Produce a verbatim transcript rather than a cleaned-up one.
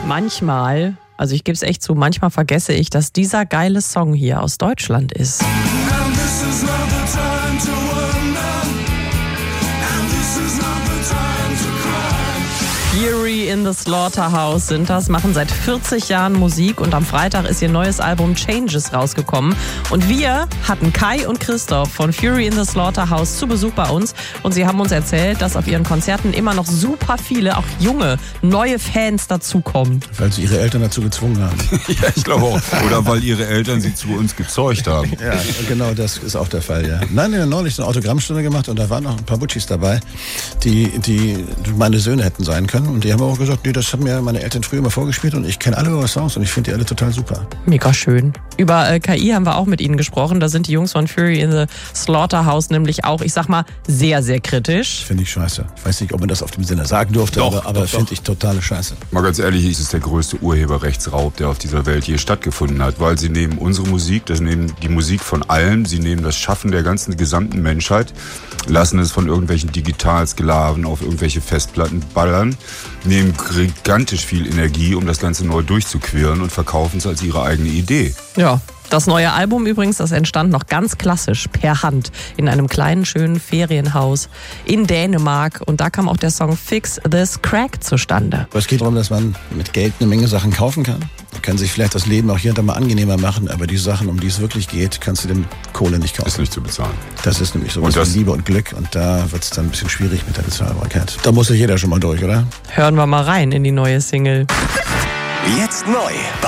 Manchmal, also ich gebe es echt zu, manchmal vergesse ich, dass dieser geile Song hier aus Deutschland ist. Fury in the Slaughterhouse sind das, machen seit vierzig Jahren Musik und am Freitag ist ihr neues Album Changes rausgekommen. Und wir hatten Kai und Christoph von Fury in the Slaughterhouse zu Besuch bei uns und sie haben uns erzählt, dass auf ihren Konzerten immer noch super viele, auch junge, neue Fans dazukommen. Weil sie ihre Eltern dazu gezwungen haben. Ja, ich glaube auch. Oder weil ihre Eltern sie zu uns gezeugt haben. Ja, genau, das ist auch der Fall, ja. Nein, wir haben neulich eine Autogrammstunde gemacht und da waren noch ein paar Butchis dabei, die, die meine Söhne hätten sein können. Und die haben auch gesagt, nee, das haben mir meine Eltern früher immer vorgespielt und ich kenne alle eure Songs und ich finde die alle total super. Mega schön. Über äh, K I haben wir auch mit ihnen gesprochen. Da sind die Jungs von Fury in the Slaughterhouse nämlich auch, ich sag mal, sehr, sehr kritisch. Finde ich scheiße. Ich weiß nicht, ob man das auf dem Sinne sagen durfte, Doch, aber, aber finde ich totale Scheiße. Mal ganz ehrlich, es ist der größte Urheberrechtsraub, der auf dieser Welt je stattgefunden hat, weil sie nehmen unsere Musik, das nehmen die Musik von allen, sie nehmen das Schaffen der ganzen gesamten Menschheit, lassen es von irgendwelchen Digitalsklaven auf irgendwelche Festplatten ballern, nehmen gigantisch viel Energie, um das Ganze neu durchzuqueren und verkaufen es als ihre eigene Idee. Ja. Das neue Album übrigens, das entstand noch ganz klassisch per Hand in einem kleinen, schönen Ferienhaus in Dänemark. Und da kam auch der Song Fix This Crack zustande. Es geht darum, dass man mit Geld eine Menge Sachen kaufen kann. Man kann sich vielleicht das Leben auch hier und da mal angenehmer machen, aber die Sachen, um die es wirklich geht, kannst du dem Kohle nicht kaufen. Ist nicht zu bezahlen. Das ist nämlich sowas wie Liebe und Glück und da wird es dann ein bisschen schwierig mit der Bezahlbarkeit. Da muss sich jeder schon mal durch, oder? Hören wir mal rein in die neue Single. Jetzt neu.